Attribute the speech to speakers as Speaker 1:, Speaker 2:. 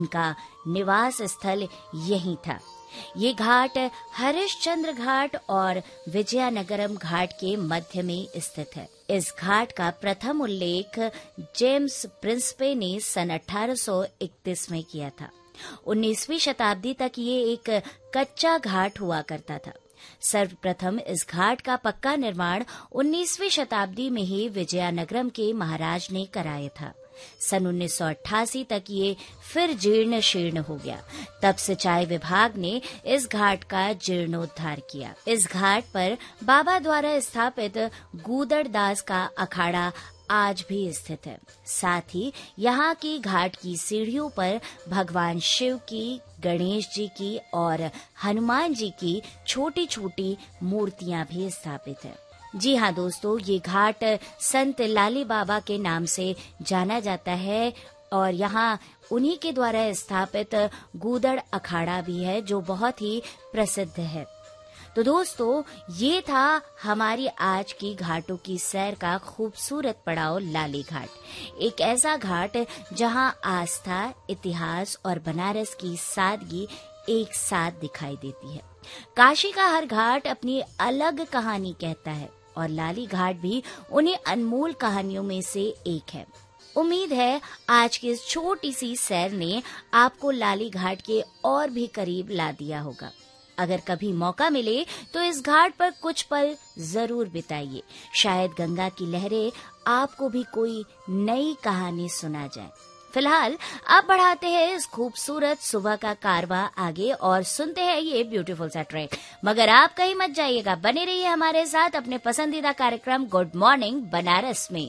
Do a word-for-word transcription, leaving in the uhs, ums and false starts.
Speaker 1: उनका निवास स्थल यहीं था। ये घाट हरिश्चंद्र घाट और विजयनगरम घाट के मध्य में स्थित है। इस घाट का प्रथम उल्लेख जेम्स प्रिंसपे ने सन अठारह सौ इकतीस में किया था। उन्नीसवीं शताब्दी तक ये एक कच्चा घाट हुआ करता था। सर्वप्रथम इस घाट का पक्का निर्माण उन्नीसवीं शताब्दी में ही विजयनगरम के महाराज ने कराया था। सन उन्नीस सौ अट्ठासी तक ये फिर जीर्ण शीर्ण हो गया। तब सिंचाई विभाग ने इस घाट का जीर्णोद्धार किया। इस घाट पर बाबा द्वारा स्थापित गूदड़ दास का अखाड़ा आज भी स्थित है। साथ ही यहाँ की घाट की सीढ़ियों पर भगवान शिव की, गणेश जी की और हनुमान जी की छोटी छोटी मूर्तियां भी स्थापित है। जी हाँ दोस्तों, ये घाट संत लाली बाबा के नाम से जाना जाता है और यहाँ उन्हीं के द्वारा स्थापित गूदड़ अखाड़ा भी है जो बहुत ही प्रसिद्ध है। तो दोस्तों, ये था हमारी आज की घाटों की सैर का खूबसूरत पड़ाव लाली घाट। एक ऐसा घाट जहाँ आस्था, इतिहास और बनारस की सादगी एक साथ दिखाई देती है। काशी का हर घाट अपनी अलग कहानी कहता है और लाली घाट भी उन्हीं अनमोल कहानियों में से एक है। उम्मीद है आज की इस छोटी सी सैर ने आपको लाली घाट के और भी करीब ला दिया होगा। अगर कभी मौका मिले तो इस घाट पर कुछ पल जरूर बिताइए। शायद गंगा की लहरें आपको भी कोई नई कहानी सुना जाए। फिलहाल अब बढ़ाते हैं इस खूबसूरत सुबह का कारवां आगे और सुनते हैं ये ब्यूटीफुल सा ट्रैक। मगर आप कहीं मत जाइएगा, बने रहिए हमारे साथ अपने पसंदीदा कार्यक्रम गुड मॉर्निंग बनारस में।